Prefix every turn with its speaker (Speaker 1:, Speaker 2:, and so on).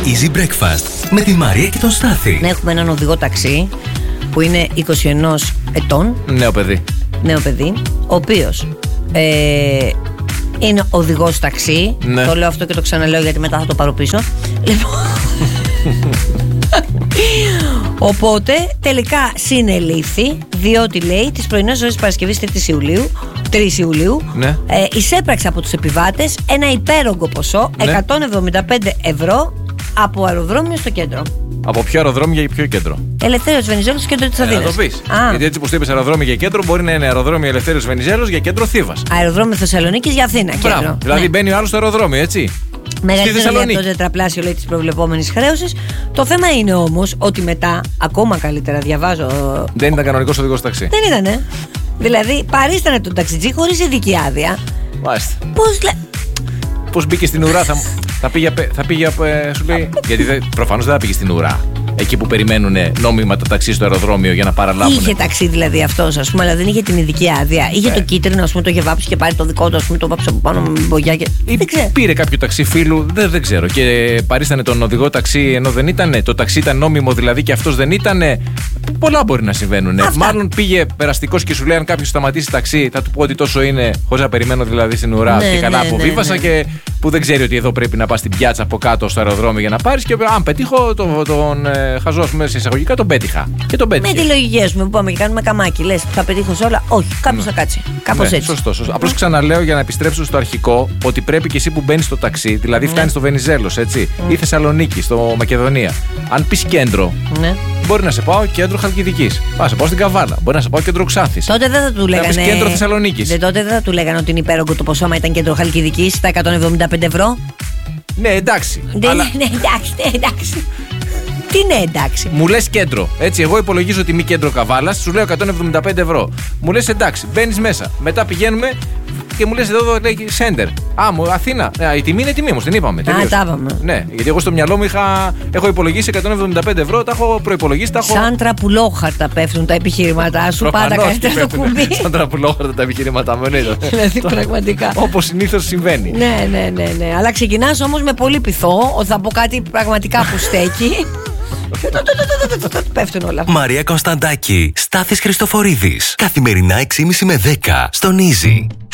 Speaker 1: Easy Breakfast με τη Μαρία και τον Στάθη.
Speaker 2: Έχουμε έναν οδηγό ταξί που είναι 21 ετών.
Speaker 3: Νέο παιδί. Ο
Speaker 2: οποίος είναι οδηγός ταξί.
Speaker 3: Ναι.
Speaker 2: Το λέω αυτό και το ξαναλέω γιατί μετά θα το πάρω πίσω. Λοιπόν. Οπότε τελικά συνελήφθη, διότι λέει τις πρωινές ώρες της Παρασκευής 3 Ιουλίου
Speaker 3: ναι.
Speaker 2: Εισέπραξε από τους επιβάτες ένα υπέρογκο ποσό, ναι. 175 ευρώ από αεροδρόμιο στο κέντρο.
Speaker 3: Από ποιο αεροδρόμιο για ποιο κέντρο?
Speaker 2: Ελευθέριος Βενιζέλος, στο κέντρο της Αθήνας.
Speaker 3: Να το πεις. Γιατί έτσι που το είπες αεροδρόμιο για κέντρο, μπορεί να είναι αεροδρόμιο Ελευθέριος Βενιζέλος για κέντρο Θήβας.
Speaker 2: Αεροδρόμιο Θεσσαλονίκης για Αθήνα. Κέντρο.
Speaker 3: Δηλαδή
Speaker 2: ναι.
Speaker 3: μπαίνει ο άλλος στο αεροδρόμιο, έτσι.
Speaker 2: Μεγαλύτερο για το τετραπλάσιο, λέει, της προβλεπόμενης χρέωσης. Το θέμα είναι όμως ότι μετά, ακόμα καλύτερα, διαβάζω.
Speaker 3: Δεν ήταν κανονικός οδηγός ταξί.
Speaker 2: Δεν ήτανε. Δηλαδή παρίστανε τον ταξιτζή χωρίς ειδική άδεια.
Speaker 3: Μάλιστα.
Speaker 2: Πώς
Speaker 3: μπήκε στην ουρά, θα πήγε, σου λέει. Γιατί προφανώς δεν θα πήγε στην ουρά. Εκεί που περιμένουν νόμιμα τα ταξί στο αεροδρόμιο για να παραλάβουν.
Speaker 2: Είχε ταξί δηλαδή αυτός, ας πούμε, αλλά δεν είχε την ειδική άδεια. Είχε το κίτρινο, ας πούμε, το είχε βάψει και πάρει το δικό του, ας πούμε, το βάψει από πάνω με μπογιά και. Δεν ξέρω.
Speaker 3: Πήρε κάποιο ταξί φίλου, δεν ξέρω. Και παρίστανε τον οδηγό ταξί ενώ δεν ήταν. Το ταξί ήταν νόμιμο δηλαδή και αυτός δεν ήταν. Πολλά μπορεί να συμβαίνουν. Μάλλον πήγε περαστικός και σου λέει: αν κάποιος σταματήσει ταξί, θα του πω ότι τόσο είναι, χωρίς να περιμένω δηλαδή στην ουρά. Και καλά αποβίβασα και που δεν ξέρει ότι εδώ πρέπει να πας στην πιάτσα από κάτω στο αεροδρόμιο για να πάρεις. Και αν πετύχω τον χαζό, ας πούμε, σε εισαγωγικά, τον πέτυχα. Και τον πέτυχε.
Speaker 2: Με τη λογική, ας πούμε, που πάμε και κάνουμε καμάκι. Λες, θα πετύχω σε όλα. Όχι, κάποιος θα κάτσει. Κάπως έτσι.
Speaker 3: Σωστό. Απλώς ξαναλέω για να επιστρέψω στο αρχικό ότι πρέπει και εσύ που μπαίνεις στο ταξί, δηλαδή φτάνεις στο Βενιζέλος, έτσι, ή Θεσσαλονίκη, στο Μακεδονία. Αν πεις κέντρο, μπορεί να σε πάω κέντρο Χαλκιδικής. Να σε πάω στην Καβάλα. Μπορεί να σε πάω κέντρο Ξάνθης.
Speaker 2: Τότε δεν θα του λέγανε.
Speaker 3: Κέντρο Θεσσαλονίκης.
Speaker 2: Τότε δεν θα του λέγανε ότι είναι υπέρογκο το ποσό, μα ήταν κέντρο Χαλκιδικής στα 175 ευρώ.
Speaker 3: Ναι, εντάξει.
Speaker 2: Ναι, εντάξει. Τι ναι, εντάξει.
Speaker 3: Μου λες κέντρο. Έτσι, εγώ υπολογίζω τιμή κέντρο Καβάλας, σου λέω 175 ευρώ. Μου λες εντάξει, μπαίνεις μέσα. Μετά πηγαίνουμε και μου λες εδώ λέει Σέντερ. Μου Αθήνα. Η τιμή είναι τιμή όμως, την είπαμε.
Speaker 2: Τα είπαμε.
Speaker 3: Ναι, γιατί εγώ στο μυαλό μου έχω υπολογίσει 175 ευρώ, τα έχω προϋπολογίσει.
Speaker 2: Σαν τραπουλόχαρτα πέφτουν τα επιχειρήματά σου. Πάντα καλύτερα το κουμπί.
Speaker 3: Σαν τραπουλόχαρτα τα επιχειρήματά μου,
Speaker 2: δηλαδή πραγματικά.
Speaker 3: Όπως συνήθως συμβαίνει.
Speaker 2: Ναι. Αλλά ξεκινάς όμως με πολύ πειθό ότι θα πω κάτι πραγματικά που στέκει. Πέφτουν όλα.
Speaker 1: Μαρία Κωνσταντάκη, Στάθης Χριστοφορίδης. Καθημερινά 6:30 με 10 στον Easy.